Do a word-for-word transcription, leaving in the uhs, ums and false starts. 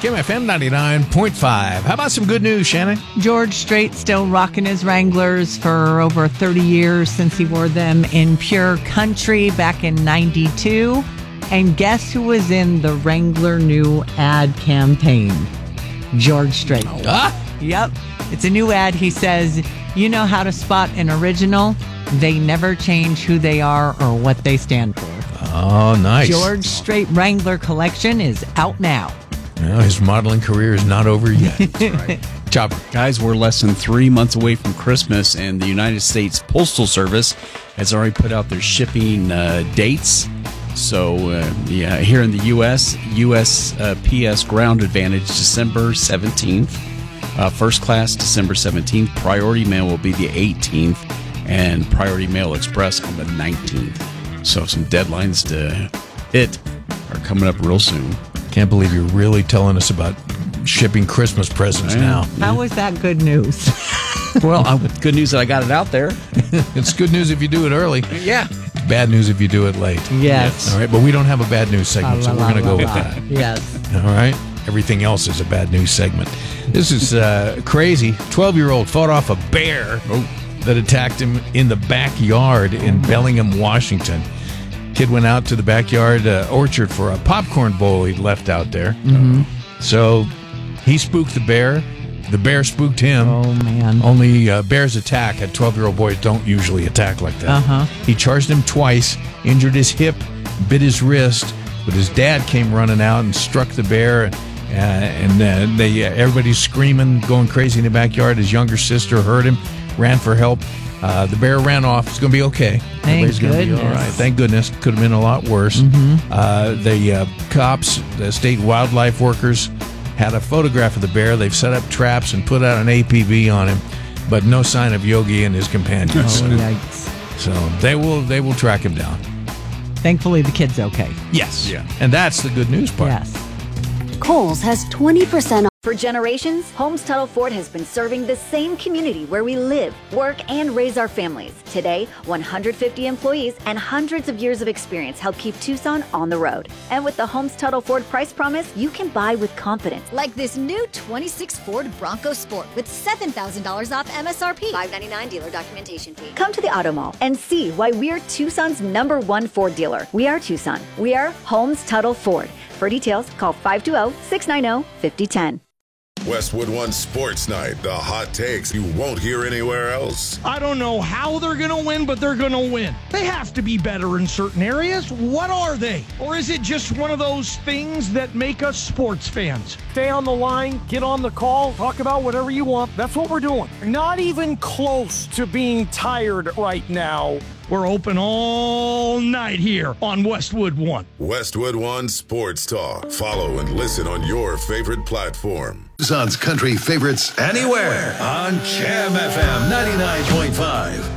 K M F M ninety-nine point five. How about some good news, Shannon? George Strait still rocking his Wranglers for over thirty years since he wore them in Pure Country back in ninety-two. And guess who was in the Wrangler new ad campaign? George Strait. Ah! Yep. It's a new ad. He says, you know how to spot an original? They never change who they are or what they stand for. Oh, nice. George Strait Wrangler collection is out now. Well, his modeling career is not over yet. That's right. Chopper. Guys, we're less than three months away from Christmas, and the United States Postal Service has already put out their shipping uh, dates. So, uh, yeah, here in the U S, U S uh, P S Ground Advantage, December seventeenth. Uh, first class, December seventeenth. Priority Mail will be the eighteenth. And Priority Mail Express on the nineteenth. So some deadlines to hit are coming up real soon. Can't believe you're really telling us about shipping Christmas presents now. How is that good news? Well, I'm, good news that I got it out there. It's good news if you do it early. Yeah. Bad news if you do it late. Yes. All right, but we don't have a bad news segment, so we're going to go with that. Yes. All right? Everything else is a bad news segment. This is uh, crazy. twelve-year-old fought off a bear that attacked him in the backyard in Bellingham, Washington. Kid went out to the backyard uh, orchard for a popcorn bowl he'd left out there. Mm-hmm. So he spooked the bear. The bear spooked him. Oh, man. Only uh, bears attack. And twelve-year-old boys don't usually attack like that. Uh-huh. He charged him twice, injured his hip, bit his wrist, but his dad came running out and struck the bear. Uh, and uh, they uh, everybody's screaming, going crazy in the backyard. His younger sister heard him, ran for help. Uh, the bear ran off. It's going to be okay. Thank Everybody's going to be all goodness. right. Thank goodness. Could have been a lot worse. Mm-hmm. Uh, the uh, cops, the state wildlife workers, had a photograph of the bear. They've set up traps and put out an A P B on him, but no sign of Yogi and his companions. Oh, so, yikes. so they will they will track him down. Thankfully, the kid's okay. Yes. Yeah. And that's the good news part. Yes. Kohl's has twenty percent off. For generations, Holmes Tuttle Ford has been serving the same community where we live, work, and raise our families. Today, one hundred fifty employees and hundreds of years of experience help keep Tucson on the road. And with the Holmes Tuttle Ford price promise, you can buy with confidence. Like this new twenty-six Ford Bronco Sport with seven thousand dollars off M S R P. five ninety-nine dealer documentation fee. Come to the Auto Mall and see why we're Tucson's number one Ford dealer. We are Tucson. We are Holmes Tuttle Ford. For details, call five two zero, six nine zero, five zero one zero. Westwood One Sports Night, the hot takes you won't hear anywhere else. I don't know how they're going to win, but they're going to win. They have to be better in certain areas. What are they? Or is it just one of those things that make us sports fans? Stay on the line, get on the call, talk about whatever you want. That's what we're doing. Not even close to being tired right now. We're open all night here on Westwood One. Westwood One Sports Talk. Follow and listen on your favorite platform. Tucson's country favorites anywhere on K M F M ninety-nine point five.